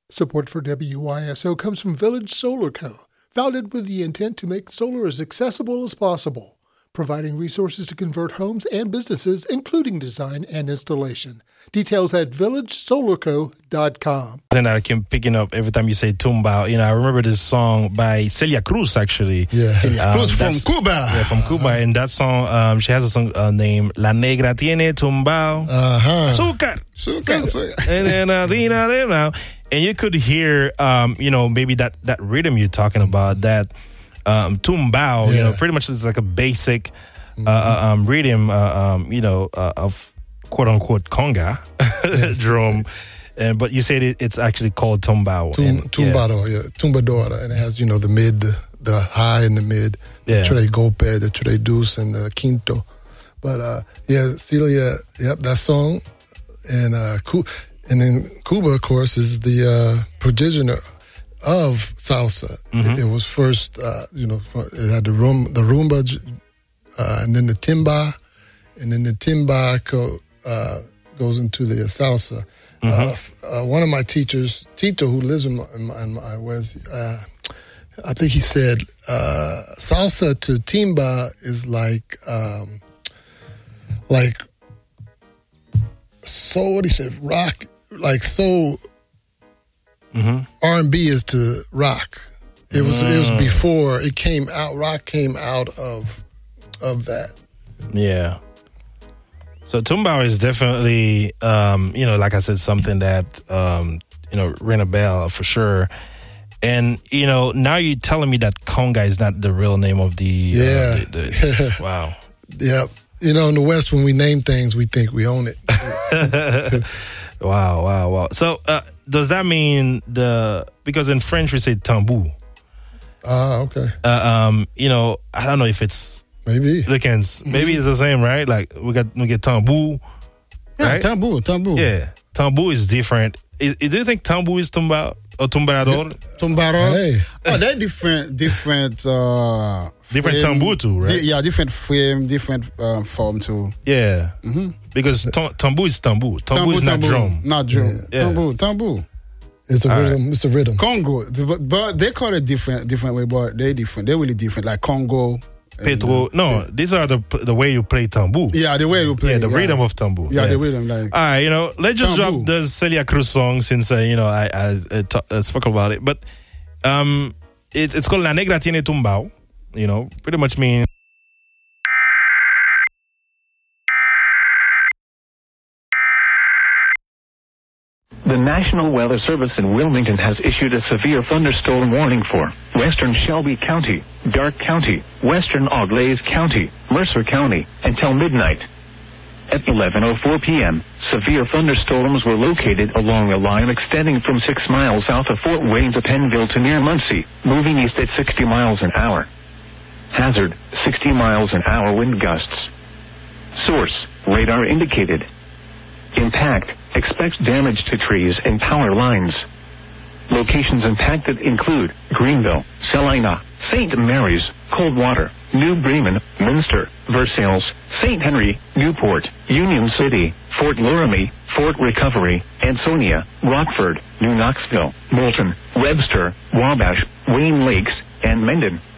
Support for WYSO comes from Village Solar Co., founded with the intent to make solar as accessible as possible, providing resources to convert homes and businesses, including design and installation. Details at villagesolarco.com. And I keep picking up every time you say tumbao. You know, I remember this song by Celia Cruz, actually. Yeah, Celia Cruz from Cuba. Yeah, from Cuba. And that song, she has a song named La Negra Tiene Tumbao. Azúcar. And you could hear, you know, maybe that rhythm you're talking about, that tumbao, you know, pretty much it's like a basic rhythm, you know, of quote unquote conga drum. But you said it's actually called tumbao. Tumbadora. And it has, you know, the mid, the high and the mid, the tres golpe, the tres deuce, and the quinto. But Celia, that song. And then Cuba, of course, is the progenitor of salsa. It was first, you know, it had the rumba, and then the timba, and then the timba goes into the salsa. One of my teachers, Tito, who lives in my West, I think he said salsa to timba is like soul. What he said, rock. Like soul, R&B is to rock. It was before it came out. Rock came out of that. Yeah. So tumbao is definitely, you know, like I said, something that you know, ring a bell for sure. And you know, now you're telling me that conga is not the real name of the wow. Yep. You know, in the West, when we name things, we think we own it. Wow. So, does that mean because in French we say tambour. Okay. You know, I don't know if it's maybe it's the same, right? Like we get tambour. Right? Tambour. Yeah, tambour is different. Do you think tambour is tumbao or tumbador? Tumbador. Hey. Oh, they're different. Different tambour too, right? Different frame, different form too. Yeah. Because tambour is tambour. Tambour is not drum. Not drum. Yeah. Tambour. It's a rhythm. Right. It's a rhythm. Congo, but they call it different way. But they're different. They're really different. Like Congo. Petro. These are the way you play tambour. Yeah, the way you play. Yeah, the rhythm of tambour. Yeah, the rhythm. Like. All right, you know, let's just drop the Celia Cruz song since you know I spoke about it. But it's called La Negra Tiene Tumbao. You know, pretty much means. The National Weather Service in Wilmington has issued a severe thunderstorm warning for western Shelby County, Darke County, western Auglaize County, Mercer County, until midnight. At 11:04 p.m., severe thunderstorms were located along a line extending from 6 miles south of Fort Wayne to Pennville to near Muncie, moving east at 60 miles an hour. Hazard, 60 miles an hour wind gusts. Source, radar indicated. Impact, expects damage to trees and power lines. Locations impacted include Greenville, Salina, St. Mary's, Coldwater, New Bremen, Minster, Versailles, St. Henry, Newport, Union City, Fort Loramie, Fort Recovery, Ansonia, Rockford, New Knoxville, Moulton, Webster, Wabash, Wayne Lakes, and Mendon.